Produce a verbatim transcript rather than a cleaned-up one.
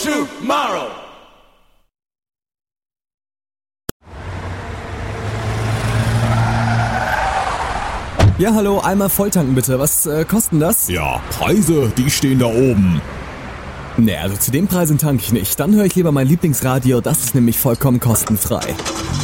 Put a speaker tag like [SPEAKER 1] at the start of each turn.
[SPEAKER 1] tomorrow.
[SPEAKER 2] Ja, hallo, einmal volltanken bitte. Was äh, kosten das?
[SPEAKER 3] Ja, Preise, die stehen da oben.
[SPEAKER 2] Nee, also zu den Preisen tanke ich nicht. Dann höre ich lieber mein Lieblingsradio, das ist nämlich vollkommen kostenfrei.